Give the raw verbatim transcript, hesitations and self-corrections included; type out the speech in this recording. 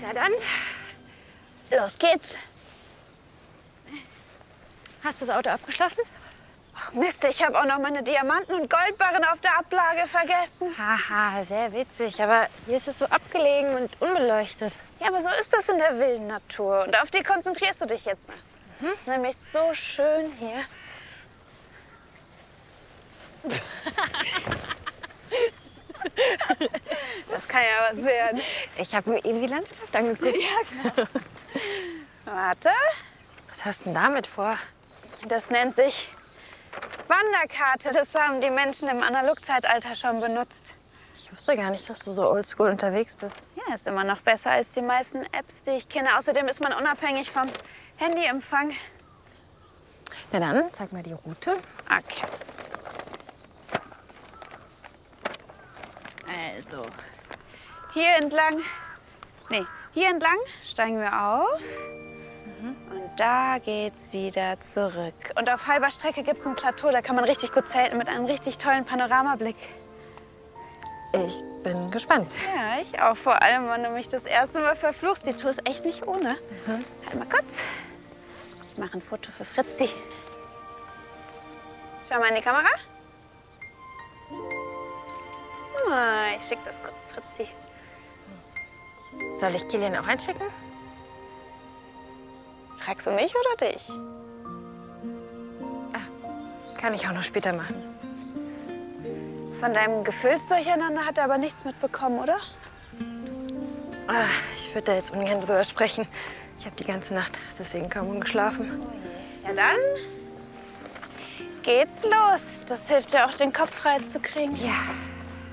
Na dann, los geht's. Hast du das Auto abgeschlossen? Ach Mist, ich habe auch noch meine Diamanten- und Goldbarren auf der Ablage vergessen. Haha, sehr witzig. Aber hier ist es so abgelegen und unbeleuchtet. Ja, aber so ist das in der wilden Natur. Und auf die konzentrierst du dich jetzt mal. Mhm. Es ist nämlich so schön hier. Das kann ja was werden. Ich habe mir eben die Landschaft angeguckt. Ja, klar. Warte, Was hast du denn damit vor? das nennt sich Wanderkarte. Das haben die Menschen im Analogzeitalter schon benutzt. Ich wusste gar nicht, dass du so oldschool unterwegs bist. Ja, ist immer noch besser als die meisten Apps, die ich kenne. Außerdem ist man unabhängig vom Handyempfang. Na dann, zeig mal die Route. Okay. Also, hier entlang, nee, hier entlang steigen wir auf. Mhm. Und da geht's wieder zurück. Und auf halber Strecke gibt es ein Plateau, da kann man richtig gut zelten mit einem richtig tollen Panoramablick. Ich bin gespannt. Ja, ich auch. Vor allem, wenn du mich das erste Mal verfluchst. Die Tour ist echt nicht ohne. Mhm. Halt mal kurz. Ich mache ein Foto für Fritzi. Schau mal in die Kamera. Oh, ich schicke das kurz Fritzi. Soll ich Kilian auch einschicken? Fragst du mich oder dich? Ah, kann ich auch noch später machen. Von deinem Gefühlsdurcheinander hat er aber nichts mitbekommen, oder? Ah, ich würde da jetzt ungern drüber sprechen. Ich habe die ganze Nacht deswegen kaum geschlafen. Ja, dann geht's los. Das hilft ja auch, den Kopf frei zu kriegen. Ja.